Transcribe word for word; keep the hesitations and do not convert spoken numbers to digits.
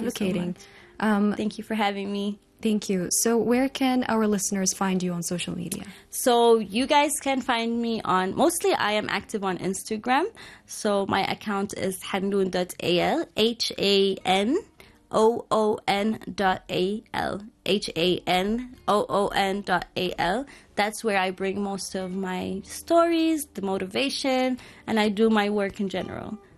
advocating. So um, Thank you for having me. Thank you. So where can our listeners find you on social media? So you guys can find me on, mostly I am active on Instagram. So my account is handoon dot a l, H A N O O N dot A L, H A N O O N dot A L. That's where I bring most of my stories, the motivation, and I do my work in general.